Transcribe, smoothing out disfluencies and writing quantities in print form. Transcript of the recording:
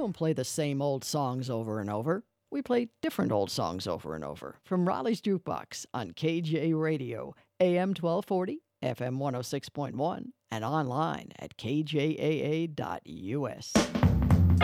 don't play the same old songs over and over. We play different old songs over and over from Raleigh's Jukebox on KJ Radio, AM 1240, FM 106.1, and online at kjaa.us.